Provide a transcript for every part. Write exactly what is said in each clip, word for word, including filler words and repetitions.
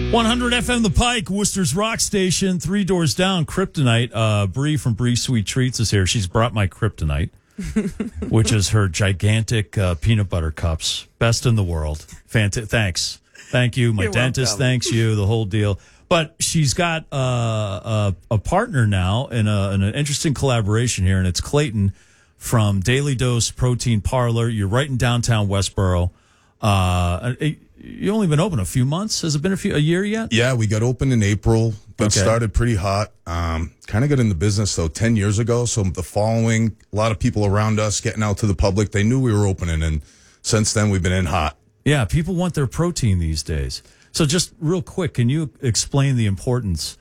one hundred F M The Pike, Worcester's rock station, three doors down. Kryptonite. Uh, Bree from Bree Sweet Treats is here. She's brought my Kryptonite, which is her gigantic uh, peanut butter cups. Best in the world. Fant- thanks. Thank you. My You're dentist welcome. thanks you, the whole deal. But she's got uh, a, a partner now in, a, in an interesting collaboration here, and it's Clayton from Daily Dose Protein Parlor. You're right in downtown Westboro. Uh, you only been open a few months. Has it been a few a year yet? Yeah, we got open in April. Got Okay. started pretty hot. Um, kind of got in the business though ten years ago. So the following, a lot of people around us getting out to the public. They knew we were opening, and since then we've been in hot. Yeah, people want their protein these days. So just real quick, can you explain the importance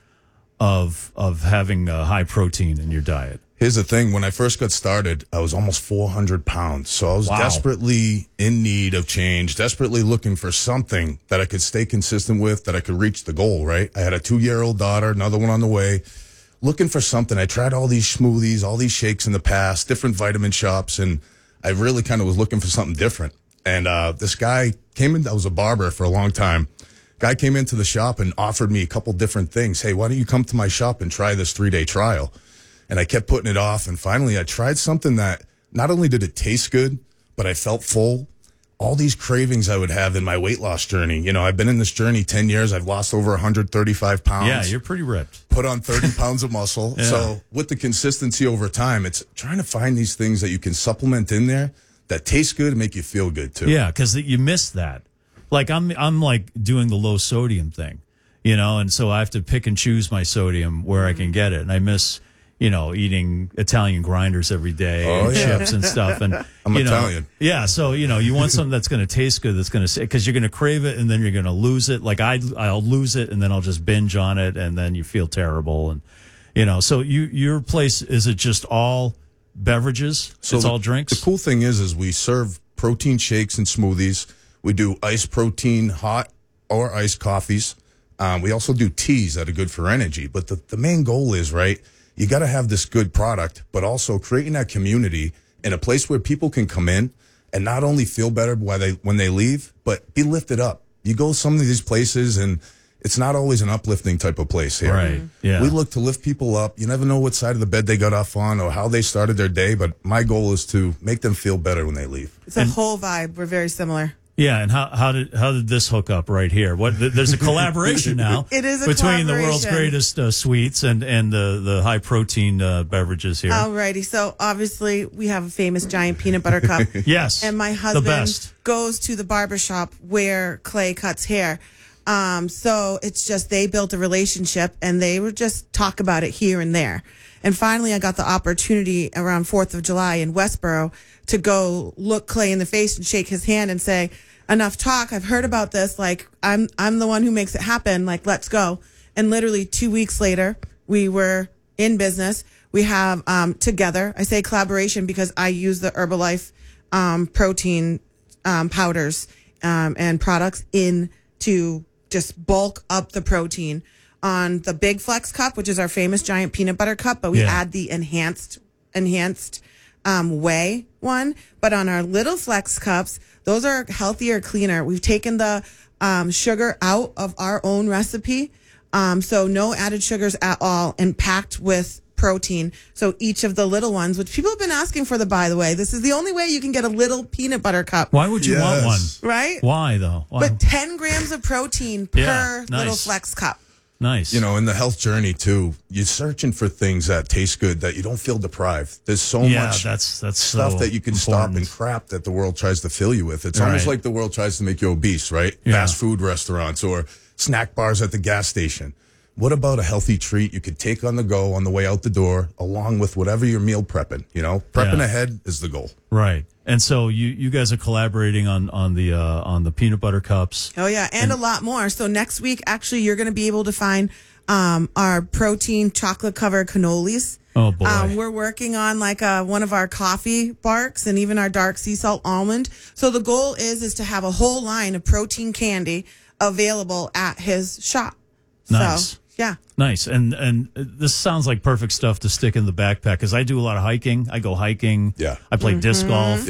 of of having uh, high protein in your diet? Here's the thing. When I first got started, I was almost four hundred pounds. So I was Wow. desperately in need of change, desperately looking for something that I could stay consistent with, that I could reach the goal, right? I had a two-year-old daughter, another one on the way, looking for something. I tried all these smoothies, all these shakes in the past, different vitamin shops, and I really kind of was looking for something different. And uh, this guy came in. I was a barber for a long time. Guy came into the shop and offered me a couple different things. Hey, why don't you come to my shop and try this three-day trial? And I kept putting it off. And finally, I tried something that not only did it taste good, but I felt full. All these cravings I would have in my weight loss journey. You know, I've been in this journey ten years. I've lost over one hundred thirty-five pounds. Yeah, you're pretty ripped. Put on thirty pounds of muscle. Yeah. So with the consistency over time, it's trying to find these things that you can supplement in there that taste good and make you feel good too. Yeah, because you miss that. Like I'm, I'm like doing the low sodium thing, you know, and so I have to pick and choose my sodium where I can get it, and I miss, you know, eating Italian grinders every day, Oh, and yeah. chips and stuff. And I'm you know, Italian. yeah. So you know, you want something that's going to taste good, that's going to, because you're going to crave it, and then you're going to lose it. Like I, I'll lose it, and then I'll just binge on it, and then you feel terrible, and you know. So you, your place, is it just all beverages? So it's the, all drinks. The cool thing is, is we serve protein shakes and smoothies. We do iced protein, hot or iced coffees. Um, we also do teas that are good for energy. But the, the main goal is, right, you got to have this good product, but also creating that community in a place where people can come in and not only feel better while they, when they leave, but be lifted up. You go some of these places and it's not always an uplifting type of place here. Right, yeah. We look to lift people up. You never know what side of the bed they got off on or how they started their day, but my goal is to make them feel better when they leave. It's a whole vibe. We're very similar. Yeah, and how how did how did this hook up right here? What th- there's a collaboration now. It is a between the world's collaboration. greatest uh, sweets and and the the high protein uh, beverages here. Alrighty, so obviously we have a famous giant peanut butter cup. Yes, And my the husband best. goes to the barber shop where Clay cuts hair. Um, so it's just they built a relationship and they would just talk about it here and there. And finally, I got the opportunity around fourth of July in Westboro to go look Clay in the face and shake his hand and say, enough talk. I've heard about this. Like, I'm I'm the one who makes it happen. Like, let's go. And literally two weeks later, we were in business. We have um, together, I say collaboration because I use the Herbalife um, protein um, powders um, and products in to just bulk up the protein on the Big Flex cup, which is our famous giant peanut butter cup, but we Yeah. add the enhanced enhanced um, whey one. But on our Little Flex cups, those are healthier, cleaner. We've taken the um, sugar out of our own recipe, um, so no added sugars at all, and packed with protein. So each of the little ones, which people have been asking for, the by the way, this is the only way you can get a little peanut butter cup. Why would you want one? Yes. Right? Why though? Why? But ten grams of protein per Yeah, nice. Little Flex cup. Nice. You know, in the health journey too, you're searching for things that taste good, that you don't feel deprived. There's so yeah, much that's that's stuff so that you can stop important. and crap that the world tries to fill you with. It's almost Right. like the world tries to make you obese, right? Yeah. Fast food restaurants or snack bars at the gas station. What about a healthy treat you could take on the go on the way out the door, along with whatever you're meal prepping? You know, prepping Yeah. ahead is the goal. Right. And so you, you guys are collaborating on on the uh, on the peanut butter cups. Oh yeah, and, a lot more. So next week, actually, you're going to be able to find um, our protein chocolate covered cannolis. Oh boy. Um, we're working on like uh, one of our coffee barks and even our dark sea salt almond. So the goal is is to have a whole line of protein candy available at his shop. Nice. So, yeah. Nice. And and this sounds like perfect stuff to stick in the backpack because I do a lot of hiking. I go hiking. Yeah. I play disc golf. Yeah.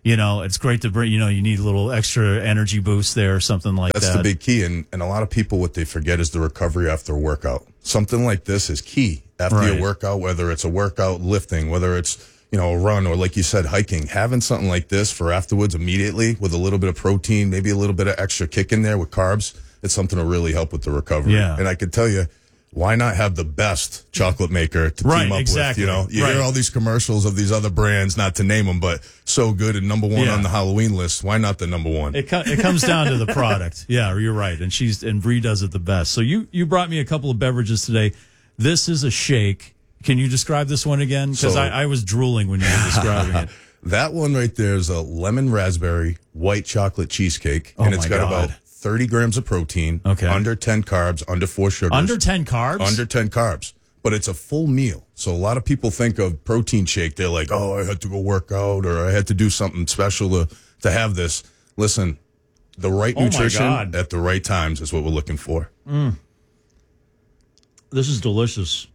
You know, it's great to bring, you know, you need a little extra energy boost there or something like That's that. That's the big key. And, and a lot of people, what they forget is the recovery after a workout. Something like this is key after Right. your workout, whether it's a workout lifting, whether it's, you know, a run or like you said, hiking. Having something like this for afterwards immediately with a little bit of protein, maybe a little bit of extra kick in there with carbs, it's something to really help with the recovery. Yeah. And I can tell you, why not have the best chocolate maker to Right, team up exactly. with? You know, you Right. hear all these commercials of these other brands, not to name them, but so good and number one Yeah. on the Halloween list. Why not the number one? It co- it comes down to the product. Yeah, you're right. And she's and Bree does it the best. So you you brought me a couple of beverages today. This is a shake. Can you describe this one again? Because So- I, I was drooling when you were describing it. That one right there is a lemon raspberry white chocolate cheesecake, Oh and it's my got God. about thirty grams of protein, Okay. under ten carbs, under four sugars. Under ten carbs? Under ten carbs. But it's a full meal. So a lot of people think of protein shake. They're like, oh, I had to go work out or I had to do something special to, to have this. Listen, the right Oh my nutrition God. at the right times is what we're looking for. This is delicious.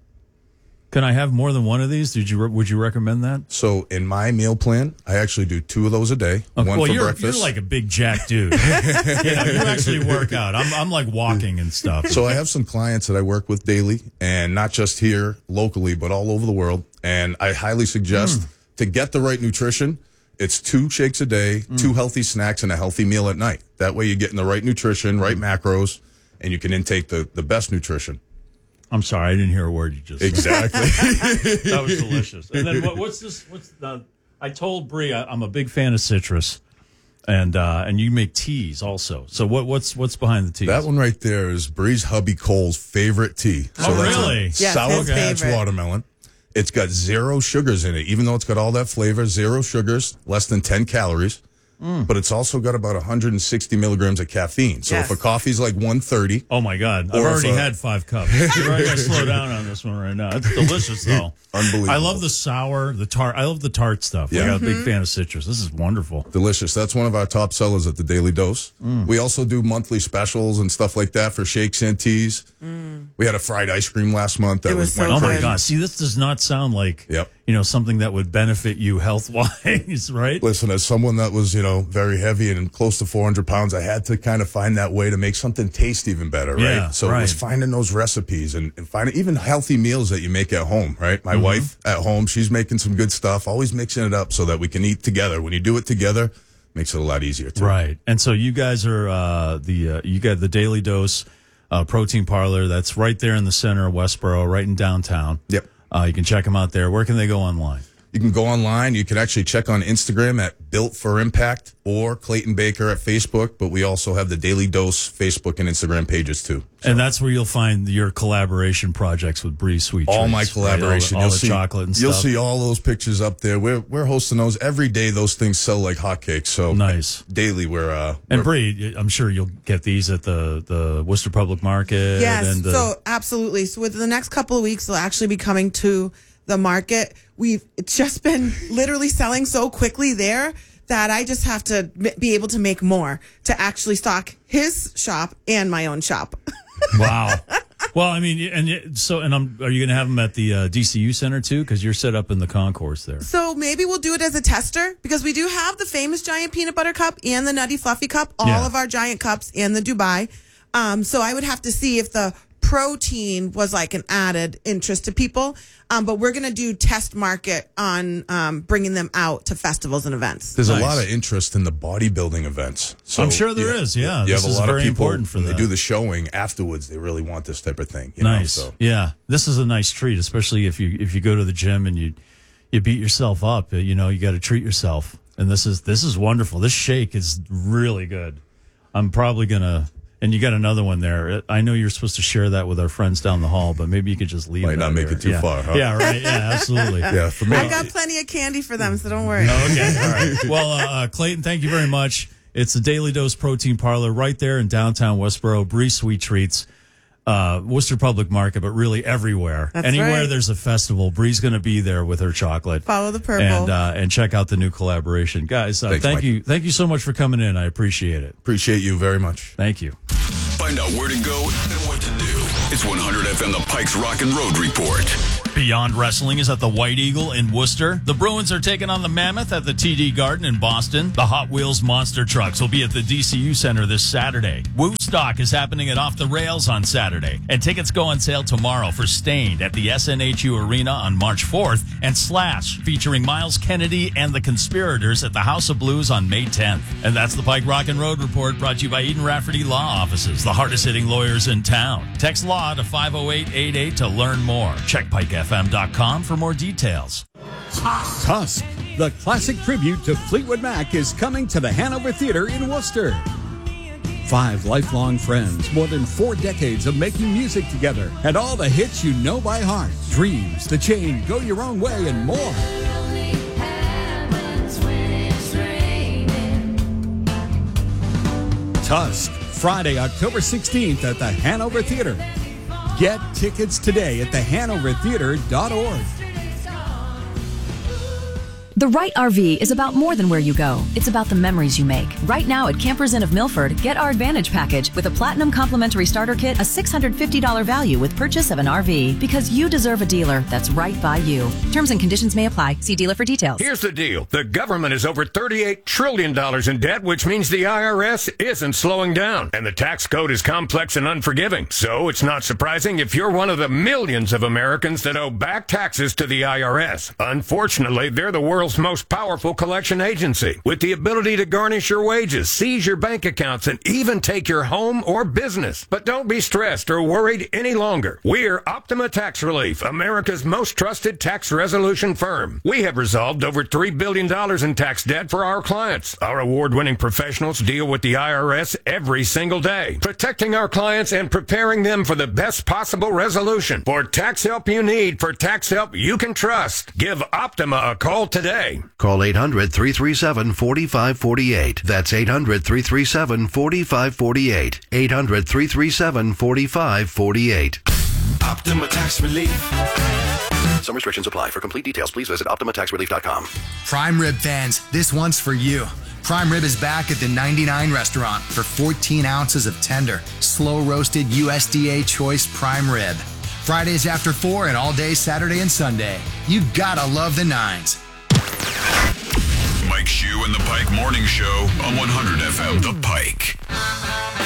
Can I have more than one of these? Did you re- would you recommend that? So in my meal plan, I actually do two of those a day. Okay, one well, for you're, breakfast. you're like a big jack dude. you know, you actually work out. I'm I'm like walking and stuff. So I have some clients that I work with daily, and not just here locally, but all over the world. And I highly suggest Mm. to get the right nutrition, it's two shakes a day, Mm. two healthy snacks, and a healthy meal at night. That way you're getting the right nutrition, right macros, and you can intake the, the best nutrition. I'm sorry, I didn't hear a word you just said. Exactly. That was delicious. And then what, what's this? What's the? I told Bree I, I'm a big fan of citrus, and uh, and you make teas also. So what what's what's behind the teas? That one right there is Bree's hubby Cole's favorite tea. So Oh, that's a really? Yes, Sour his Patch favorite. watermelon. It's got zero sugars in it, even though it's got all that flavor, zero sugars, less than ten calories. Mm. But it's also got about one hundred sixty milligrams of caffeine. So Yes. if a coffee's like one thirty, Oh my God! I've Or if, already uh, had five cups. You're right, I gotta slow down on this one right now. It's delicious though. Unbelievable. I love the sour, the tart. I love the tart stuff. Like, Yeah. I'm a big fan of citrus. This is wonderful. delicious. That's one of our top sellers at the Daily Dose. Mm. We also do monthly specials and stuff like that for shakes and teas. We had a fried ice cream last month. That It was was so went Oh my good. God! See, this does not sound like Yep. you know something that would benefit you health wise, right? Listen, as someone that was, you know, very heavy and close to four hundred pounds, I had to kind of find that way to make something taste even better, right? Yeah, so it was right. finding those recipes and, and finding even healthy meals that you make at home, right? My Mm-hmm. wife at home, she's making some good stuff, always mixing it up so that we can eat together. When you do it together, makes it a lot easier too. Right. And so you guys are uh, the uh, you got the Daily Dose uh, Protein Parlor. That's right there in the center of Westboro, right in downtown. Yep. Uh, you can check them out there. Where can they go online? You can go online. You can actually check on Instagram at Built for Impact or Clayton Baker at Facebook. But we also have the Daily Dose Facebook and Instagram pages too. And that's where you'll find your collaboration projects with Bree Sweet All Treats, my right? collaboration. all the, all you'll the see chocolate and You'll stuff. see all those pictures up there. We're we're hosting those every day. Those things sell like hotcakes. So Nice. daily. We're uh, And we're- Bree, I'm sure you'll get these at the the Worcester Public Market. Yes, And the, so absolutely. So within the next couple of weeks, they'll actually be coming to the market. We've it's just been literally selling so quickly there that I just have to m- be able to make more to actually stock his shop and my own shop. wow. Well, I mean, and y- so, and I'm, are you going to have them at the uh, D C U Center too? Because you're set up in the concourse there. So maybe we'll do it as a tester because we do have the famous giant peanut butter cup and the nutty fluffy cup, all Yeah. of our giant cups and the Dubai. Um, so I would have to see if the protein was like an added interest to people. Um, but we're going to do test market on um, bringing them out to festivals and events. There's Nice. a lot of interest in the bodybuilding events. So I'm sure there is, yeah. You This have is a lot very of people important for when that. they do the showing afterwards. They really want this type of thing. You Nice. Know? So Yeah. This is a nice treat, especially if you if you go to the gym and you you beat yourself up. uh, You know, you got to treat yourself. And this is this is wonderful. This shake is really good. I'm probably gonna. And you got another one there. I know you're supposed to share that with our friends down the hall, but maybe you could just leave. Might that not make here. it too Yeah. far, huh? Yeah. Right. Yeah. Absolutely. yeah, for me. I got plenty of candy for them, so don't worry. Oh, okay. All right. Well, uh, uh, Clayton, thank you very much. It's the Daily Dose Protein Parlor right there in downtown Westboro. Bree Sweet Treats, uh, Worcester Public Market, but really everywhere. That's Anywhere right. there's a festival, Bree's going to be there with her chocolate. Follow the purple. And uh, and check out the new collaboration, guys. Uh, Thanks, thank Mike. you, thank you so much for coming in. I appreciate it. Appreciate you very much. Thank you. Find out where to go and what to do. It's one hundred F M, the Pikes Rock and Road Report. Beyond Wrestling is at the White Eagle in Worcester. The Bruins are taking on the Mammoth at the T D Garden in Boston. The Hot Wheels Monster Trucks will be at the D C U Center this Saturday. Woodstock is happening at Off the Rails on Saturday. And tickets go on sale tomorrow for Stained at the S N H U Arena on March fourth. And Slash, featuring Miles Kennedy and the Conspirators at the House of Blues on May tenth. And that's the Pike Rock and Road Report, brought to you by Eden Rafferty Law Offices, the hardest hitting lawyers in town. Text LAW to five oh eight eight eight to learn more. Check pike f m dot com for more details. Tusk, the classic tribute to Fleetwood Mac, is coming to the Hanover Theater in Worcester. Five lifelong friends, more than four decades of making music together, and all the hits you know by heart. Dreams, The Chain, Go Your Own Way, and more. Tusk, Friday, October sixteenth at the Hanover Theater. Get tickets today at the hanover theater dot org. The right R V is about more than where you go. It's about the memories you make. Right now at Campers Inn of Milford, get our Advantage package with a Platinum Complimentary Starter Kit, a six hundred fifty dollars value with purchase of an R V. Because you deserve a dealer that's right by you. Terms and conditions may apply. See dealer for details. Here's the deal. The government is over thirty-eight trillion dollars in debt, which means the I R S isn't slowing down. And the tax code is complex and unforgiving. So it's not surprising if you're one of the millions of Americans that owe back taxes to the I R S. Unfortunately, they're the world's most powerful collection agency, with the ability to garnish your wages, seize your bank accounts, and even take your home or business. But don't be stressed or worried any longer. We're Optima Tax Relief, America's most trusted tax resolution firm. We have resolved over three billion dollars in tax debt for our clients. Our award-winning professionals deal with the I R S every single day, protecting our clients and preparing them for the best possible resolution. For tax help you need, for tax help you can trust, give Optima a call today. Call eight hundred, three three seven, four five four eight. That's eight hundred, three three seven, four five four eight. eight hundred, three three seven, four five four eight. Optima Tax Relief. Some restrictions apply. For complete details, please visit optima tax relief dot com. Prime Rib fans, this one's for you. Prime Rib is back at the ninety-nine restaurant for fourteen ounces of tender, slow-roasted U S D A choice prime rib. Fridays after four and all day Saturday and Sunday. You gotta love the nines. Mike Shue and the Pike Morning Show on one hundred F M The Pike.